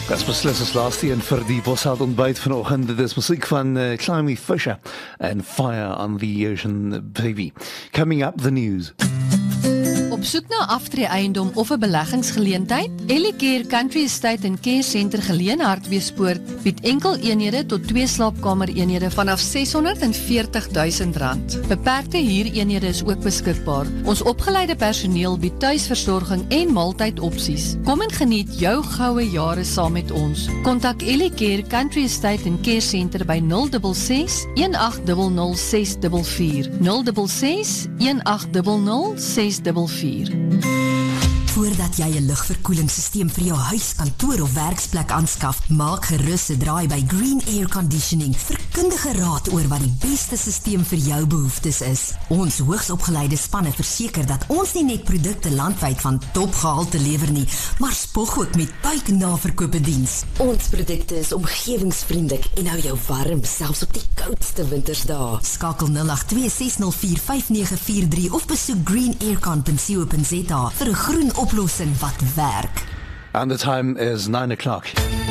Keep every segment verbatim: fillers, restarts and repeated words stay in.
Dis beslis ons laaste een vir die Bosheld ontbyt vanoggend. Dit is musiek van uh, Climby Fisher and Fire on the Ocean Baby. Coming up, the news. Op soek na aftreeeiendom of 'n beleggingsgeleentheid? Ellicare Country Estate en Care Centre geleë Hartbeespoort bied enkel eenhede tot twee slaapkamer eenhede vanaf ses honderd en veertig duisend rand. Beperkte huureenhede is ook beskikbaar. Ons opgeleide personeel bied tuisversorging en maaltydopsies. Kom en geniet jou goue jare saam met ons. Kontak Ellicare Country Estate en Care Centre by nul ses ses, een agt nul nul, ses vier vier. nul ses ses, een agt nul nul, ses vier vier. Voordat jy 'n lugverkoelingssysteem vir jou huis, kantoor of werksplek aanskaf, maak gerus 'n draai by Green Air Conditioning vir kundige raad oor wat die beste systeem vir jou behoeftes is. Ons hoogsopgeleide spanne verseker dat ons nie net produkte landwyd van topgehalte lewer nie, maar spog ook met buiknaverkope diens. Ons produkte is omgewingsvriendelik en hou jou warm, selfs op die koudste wintersdae. Skakel nul agt twee, ses nul vier, vyf nege vier drie of besoek green air con dot co dot za vir 'n groen oplossing wat werk. And the time is nine o'clock.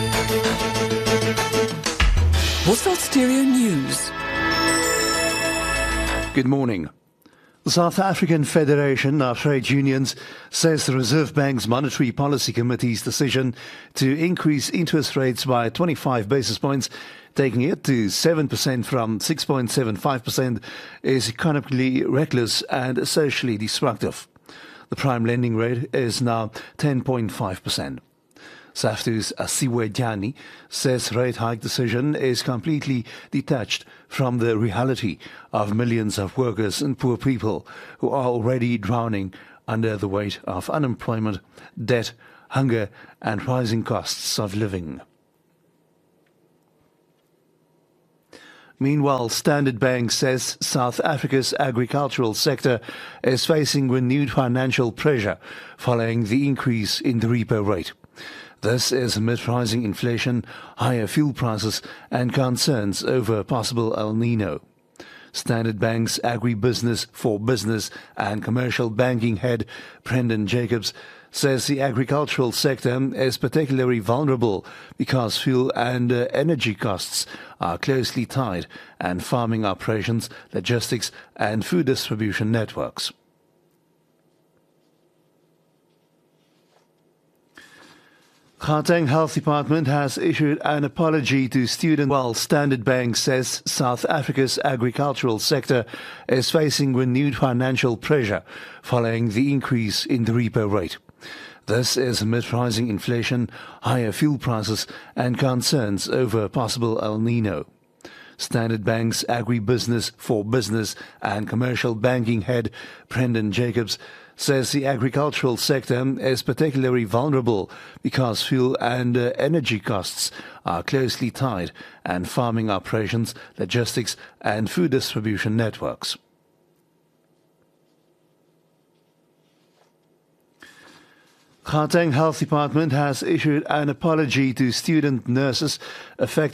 Bosheld Stereo News. Good morning. The South African Federation of Trade Unions says the Reserve Bank's Monetary Policy Committee's decision to increase interest rates by twenty-five basis points, taking it to seven percent from six point seven five percent, is economically reckless and socially destructive. The prime lending rate is now ten point five percent. SAFTU's Asiwe Jani says rate hike decision is completely detached from the reality of millions of workers and poor people who are already drowning under the weight of unemployment, debt, hunger and rising costs of living. Meanwhile, Standard Bank says South Africa's agricultural sector is facing renewed financial pressure following the increase in the repo rate. This is amid rising inflation, higher fuel prices and concerns over possible El Nino. Standard Bank's Agribusiness for Business and Commercial Banking head, Brendan Jacobs, says the agricultural sector is particularly vulnerable because fuel and uh, energy costs are closely tied, and farming operations, logistics and food distribution networks. Gauteng Health Department has issued an apology to students, while Standard Bank says South Africa's agricultural sector is facing renewed financial pressure following the increase in the repo rate. This is amid rising inflation, higher fuel prices and concerns over possible El Nino. Standard Bank's Agribusiness for Business and Commercial Banking head, Brendan Jacobs, says the agricultural sector is particularly vulnerable because fuel and uh, energy costs are closely tied, and farming operations, logistics and food distribution networks. Gauteng Health Department has issued an apology to student nurses affected